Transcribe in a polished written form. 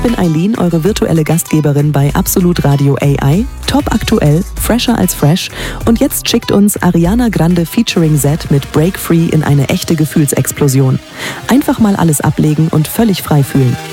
bin Eileen, eure virtuelle Gastgeberin bei Absolut Radio AI. Top aktuell, fresher als fresh. Und jetzt schickt uns Ariana Grande featuring Z mit Break Free in eine echte Gefühlsexplosion. Einfach mal alles ablegen und völlig frei fühlen.